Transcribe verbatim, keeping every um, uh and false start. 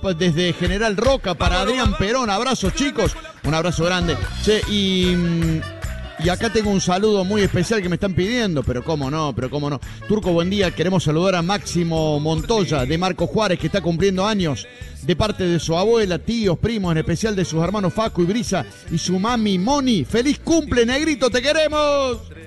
desde General Roca para Adrián Perón. Abrazos, chicos. Un abrazo grande. Che, y... Y acá tengo un saludo muy especial que me están pidiendo, pero cómo no, pero cómo no. Turco, buen día. Queremos saludar a Máximo Montoya de Marco Juárez, que está cumpliendo años, de parte de su abuela, tíos, primos, en especial de sus hermanos Facu y Brisa y su mami Moni. ¡Feliz cumple, negrito! ¡Te queremos!